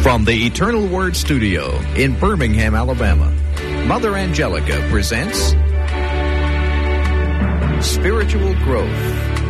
From the Eternal Word Studio in Birmingham, Alabama, Mother Angelica presents Spiritual Growth.